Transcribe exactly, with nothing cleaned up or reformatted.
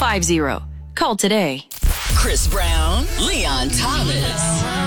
five zero. Call today. Chris Brown, Leon Thomas.